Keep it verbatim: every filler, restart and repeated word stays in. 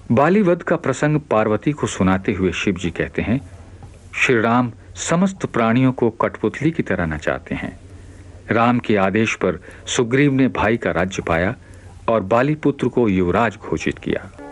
बालीवध का प्रसंग पार्वती को सुनाते हुए शिव जी कहते हैं, श्री राम समस्त प्राणियों को कठपुतली की तरह नचाते हैं। राम के आदेश पर सुग्रीव ने भाई का राज्य पाया और बालीपुत्र को युवराज घोषित किया।